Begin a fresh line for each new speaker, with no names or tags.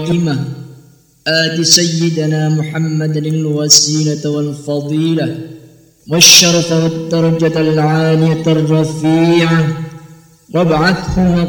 الرحمة آت سيدنا محمد الوسيلة والفضيلة والشرف والدرجة العالية الرفيعة وابعثه